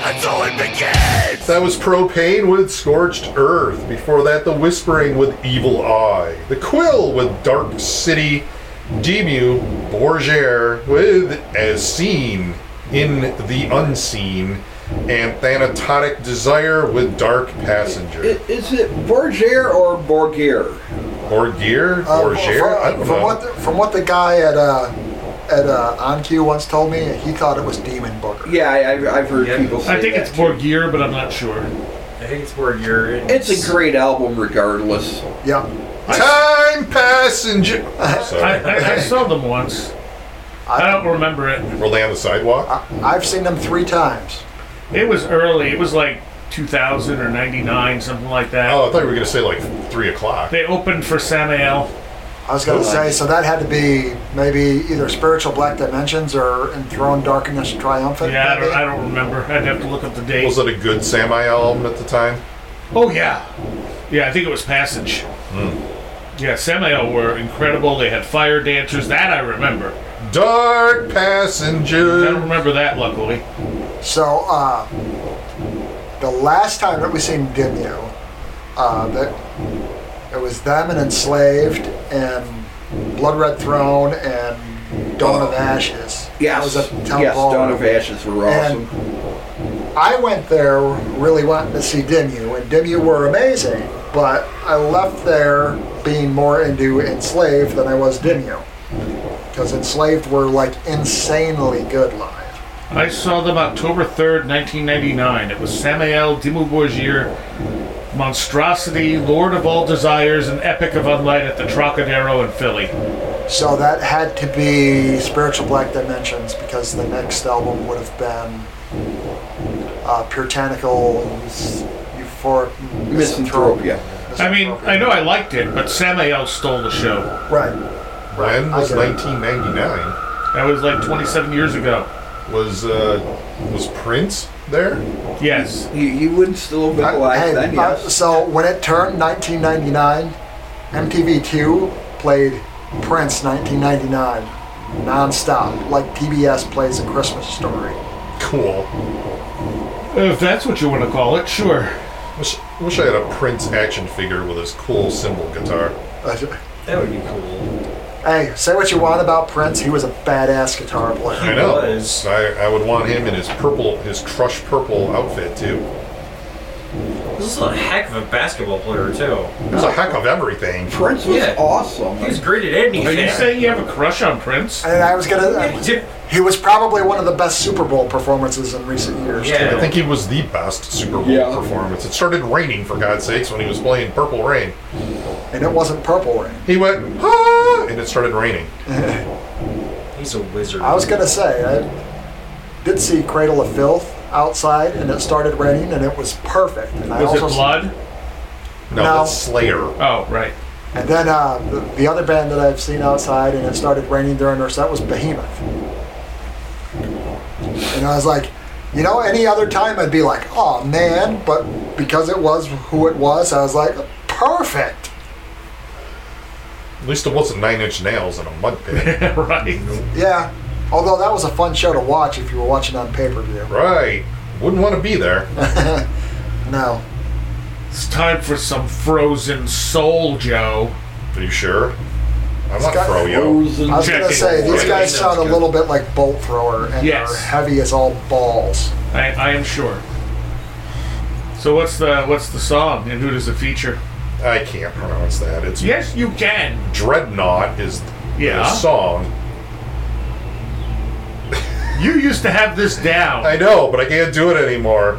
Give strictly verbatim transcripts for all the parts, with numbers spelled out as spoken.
until it begins! That was Propane with Scorched Earth. Before that, The Whispering with Evil Eye. The Quill with Dark City. Dimmu Borgir with As Seen in the Unseen. And Thanatotic Desire with Dark Passenger. Is it Borgir or Borgir? Borgir? Uh, Borgir? from, I don't from know. What the, from what the guy at uh, at uh, OnQ once told me, he thought it was Demon Booger. Yeah, I, I've, I've heard Yeah. people say I think that it's too. Borgir, but I'm not sure. I think it's where you're. It's a great album regardless. Yeah. Time Passenger! I, Sorry. I, I saw them once. I don't remember it. Were they on the sidewalk? I, I've seen them three times. It was early. It was like two thousand or ninety-nine, something like that. Oh, I thought you were going to say like three o'clock. They opened for Samael. I was going to say, so that had to be maybe either Spiritual Black Dimensions or Enthroned Darkness Triumphant. Yeah, I maybe? don't, I don't remember. I'd have to look up the date. Was it a good Samael album at the time? Oh, yeah. Yeah, I think it was Passage. Yeah, Samael were incredible. They had fire dancers. That I remember. Dark I don't Passenger. remember that, luckily. So, uh, the last time that we seen Dimmu, uh, that it was them and Enslaved and Blood Red Throne and Dawn of Ashes. Yes, That was at Town yes, Ballroom. Dawn of Ashes were awesome. And I went there really wanting to see Dimmu, and Dimmu were amazing, but I left there being more into Enslaved than I was Dimmu. Because Enslaved were like insanely good live. I saw them October third, nineteen ninety-nine. It was Samael, Dimmu Borgir, Monstrosity, Lord of All Desires, and Epic of Unlight at the Trocadero in Philly. So that had to be Spiritual Black Dimensions, because the next album would have been uh, Puritanical Euphoric Misanthropia. I mean, I know I liked it, but Samael stole the show. Right. When I was get it. nineteen ninety-nine? That was like twenty-seven years ago. Was uh, was Prince there? Yes. You, you wouldn't still have been alive Hey, then, uh, yes. so when it turned nineteen ninety-nine, M T V two played Prince nineteen ninety-nine non-stop, like P B S plays A Christmas Story. Cool. If that's what you want to call it, sure. Wish, wish I had a Prince action figure with his cool cymbal guitar. That would be cool. Hey, say what you want about Prince, he was a badass guitar player. I know. was. I, I would want him in his purple, his crushed purple outfit too. This is a heck of a basketball player too. He was a heck of everything. Prince was Yeah. awesome. He's great at anything. Are you saying you have a crush on Prince? And I was gonna. Yeah, dude. He was probably one of the best Super Bowl performances in recent years. Yeah. too. I think he was the best Super Bowl Yeah. performance. It started raining, for God's sakes, when he was playing Purple Rain. And it wasn't Purple Rain. He went, ah, and it started raining. He's a wizard. I was gonna say, I did see Cradle of Filth outside, and it started raining, and it was perfect. And I Was it also Blood? No, No. that's Slayer. Oh, right. And then uh, the, the other band that I've seen outside, and it started raining during their set, was Behemoth. And I was like, you know, any other time I'd be like, oh man, but because it was who it was, I was like, perfect. At least it wasn't Nine Inch Nails in a mud pit. Right. Yeah. Although that was a fun show to watch if you were watching on pay-per-view. Right. Wouldn't want to be there. No. It's time for some frozen soul, Joe. Are you sure? I'm not Scott- Froyo. Frozen. I was Check gonna it. say these Right. guys Sounds sound a good. little bit like Bolt Thrower, and Yes. they're heavy as all balls. I, I am sure. So what's the what's the song and who does it feature? I can't pronounce that. It's Yes, you can. Dreadnought is Yeah. the song. You used to have this down. I know, but I can't do it anymore.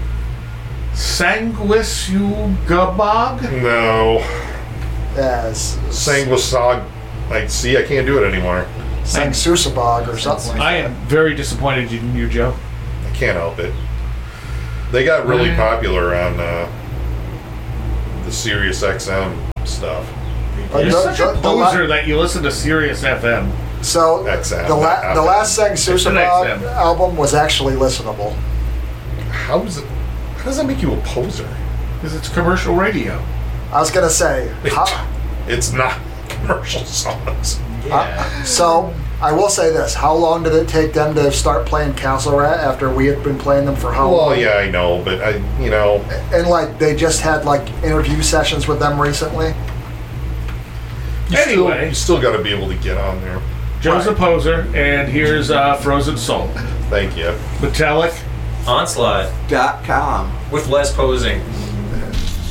Sanguisugabog? No. As Sanguisog. Like, see, I can't do it anymore. Sang Susabog or something like I that. am very disappointed in you, Joe. I can't help it. They got really Mm. popular on uh, the Sirius X M stuff. But You're the- such the- a the la- poser that you listen to Sirius F M. So X M, the, la- not the F M. last Sang an Susabog X M. album was actually listenable. How is it? How does that make you a poser? Because it's commercial radio. I was gonna say, how, It's not commercial songs. Yeah. so I will say this: how long did it take them to start playing Castle Rat after we had been playing them for how Well, long? yeah, I know, but I, you know, And like they just had like interview sessions with them recently. you Anyway. still, you still got to be able to get on there. Joe's a poser, and here's uh, Frozen Soul. Thank you. Metallic. Onslaught Dot com. with less posing.